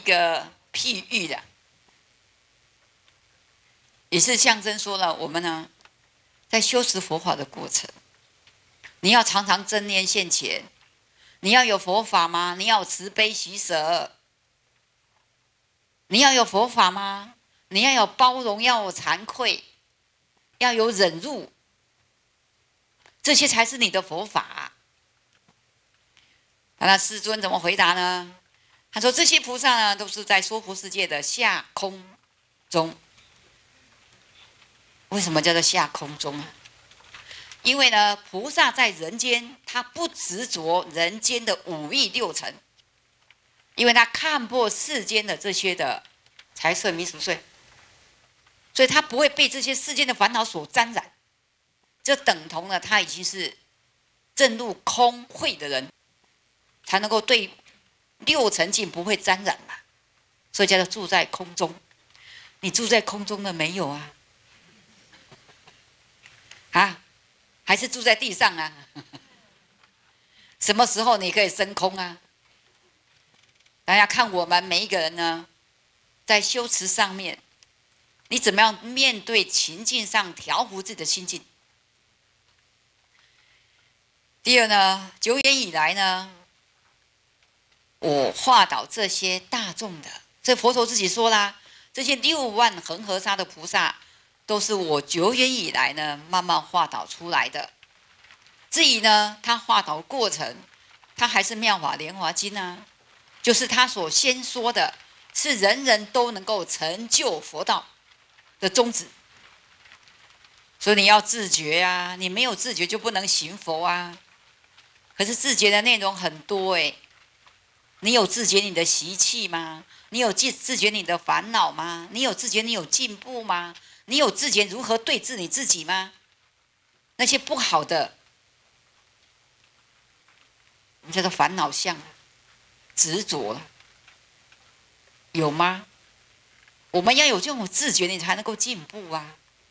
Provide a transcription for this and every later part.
个譬喻的，也是象征说了我们呢，在修持佛法的过程，你要常常真念现前，你要有佛法吗？你要有慈悲喜舍，你要有佛法吗？你要有包容，要有惭愧，要有忍辱，这些才是你的佛法。那世尊怎么回答呢？他说：这些菩萨呢，都是在娑婆世界的下空中。为什么叫做下空中啊？因为呢，菩萨在人间，他不执着人间的五欲六尘，因为他看破世间的这些的财色名食睡，所以他不会被这些世间的烦恼所沾染。这等同了他已经是证入空慧的人，才能够对六尘境不会沾染嘛。所以叫做住在空中。你住在空中了没有啊？啊？还是住在地上啊？什么时候你可以升空啊？大家看我们每一个人呢，在修持上面，你怎么样面对情境上调伏自己的心境？第二呢，久远以来呢，我化导这些大众的，这佛陀自己说啦，这些6万恒河沙的菩萨，都是我久远以来呢慢慢化导出来的。至于呢，他化导过程，他还是妙法莲华经啊，就是他所先说的，是人人都能够成就佛道的宗旨。所以你要自觉啊，你没有自觉就不能行佛啊。可是自觉的内容很多你有自觉你的习气吗？你有自觉你的烦恼吗？你有自觉你有进步吗？你有自觉如何对治你自己吗？那些不好的，我们叫做烦恼相，执着了，有吗？我们要有这种自觉，你才能够进步啊。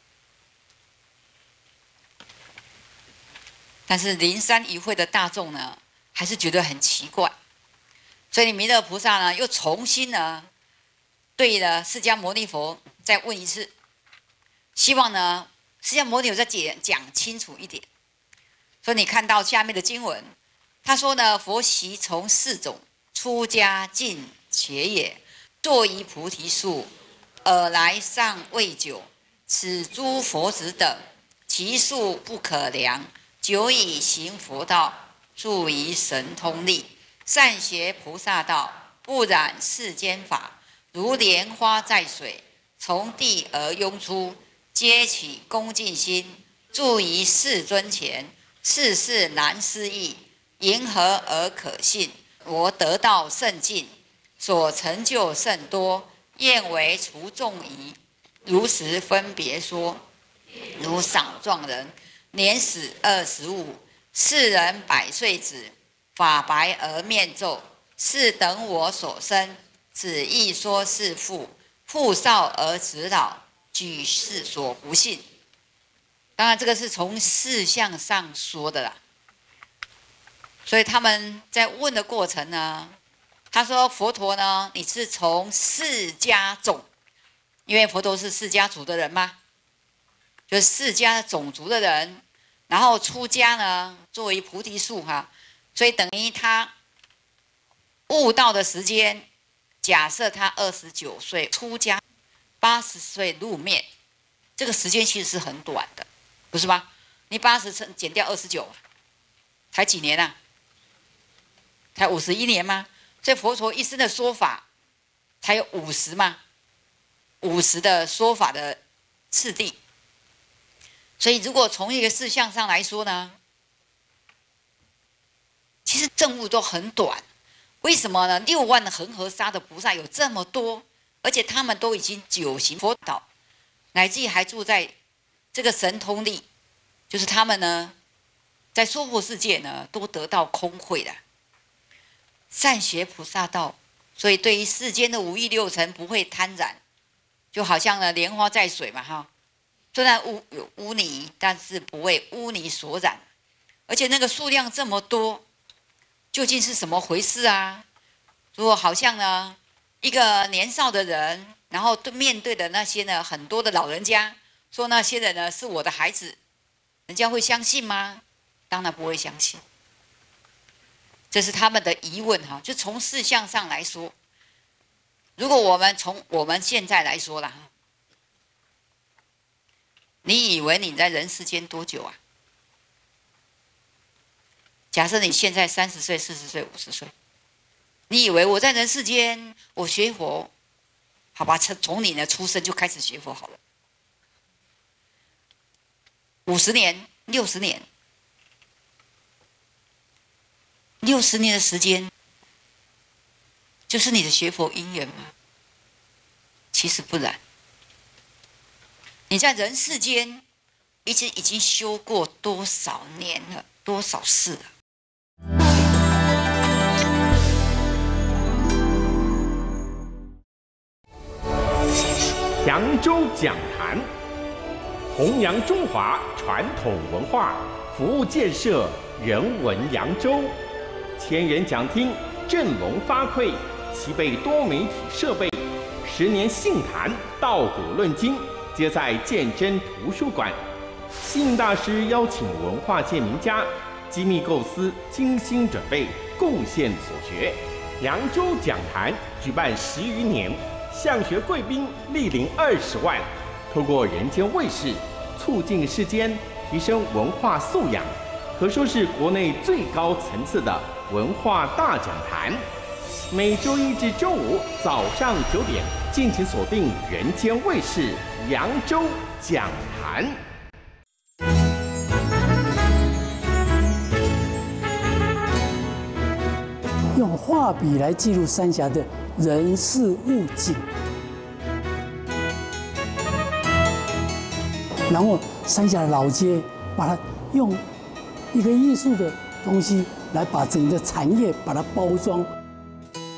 但是灵山一会的大众呢，还是觉得很奇怪，所以弥勒菩萨呢，又重新呢，对了释迦牟尼佛再问一次，希望呢，释迦牟尼佛再讲清楚一点。所以你看到下面的经文，他说呢，佛习从4种出家境且也，坐于菩提树，尔来尚未久，此诸佛子等，其数不可量。久已行佛道，住于神通力，善学菩萨道，不染世间法，如莲花在水，从地而涌出，皆起恭敬心，住于世尊前，世事难思议，云何而可信？我得道甚尽，所成就甚多，愿为除众疑，如实分别说。如少壮人，年始25，世人100岁子，发白而面皱，是等我所生，只意说是父，父少而子老，举世所不信。当然这个是从事相上说的啦。所以他们在问的过程呢，他说佛陀呢，你是从释迦种，因为佛陀是释迦族的人嘛，就是释迦种族的人，然后出家呢，作为菩提树所以等于他悟道的时间，假设他29岁出家，80岁入灭，这个时间其实是很短的，不是吗？你80减掉29，才几年啊？才51年吗？所以佛陀一生的说法才有50吗？50的说法的次第。所以如果从一个事项上来说呢，其实证悟都很短。为什么呢？6万恒河沙的菩萨有这么多，而且他们都已经久行佛道，乃至于还住在这个神通力，就是他们呢，在娑婆世界呢，都得到空慧的，善学菩萨道，所以对于世间的5欲6尘不会贪染，就好像呢莲花在水嘛虽然有污泥，但是不为污泥所染，而且那个数量这么多，究竟是什么回事啊？如果好像呢一个年少的人，然后面对的那些呢很多的老人家，说那些人呢是我的孩子，人家会相信吗？当然不会相信。这是他们的疑问哈，就从事项上来说，如果我们从我们现在来说啦，你以为你在人世间多久啊？假设你现在30岁、40岁、50岁，你以为我在人世间我学佛，好吧？从你的出生就开始学佛好了，50年、60年。60年的时间，就是你的学佛因缘吗？其实不然。你在人世间已经修过多少年了，多少世了？ 扬州讲坛，弘扬中华传统文化，服务建设人文扬州。千人讲厅振聋发聩，齐备多媒体设备，10年信坛道古论今，皆在鉴真图书馆。信大师邀请文化界名家，机密构思，精心准备，贡献所学。扬州讲坛举办10余年，向学贵宾莅临20万，透过人间卫视，促进世间提升文化素养，可说是国内最高层次的文化大讲坛。每周一至周五早上9点，敬请锁定人间卫视扬州讲坛。 用画笔来记录三峡的人事物景，然后三峡的老街，把它用一个艺术的东西来把整个产业把它包装。